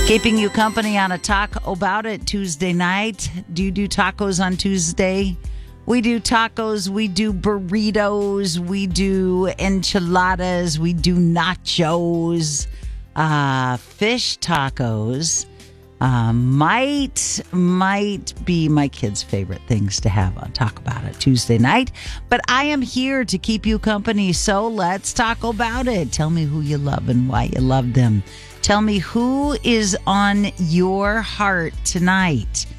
Keeping you company on a Talk About It Tuesday night. Do you do tacos on Tuesday? We do tacos, we do burritos, we do enchiladas, we do nachos, fish tacos. Might be my kids' favorite things to have on Talk About It Tuesday night. But I am here to keep you company, so let's talk about it. Tell me who you love and why you love them. Tell me who is on your heart tonight.